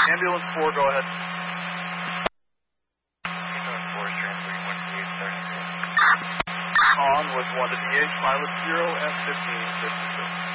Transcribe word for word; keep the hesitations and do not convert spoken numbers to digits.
Ambulance four, go ahead. On was one to D H, pilot zero F fifteen fifty-six.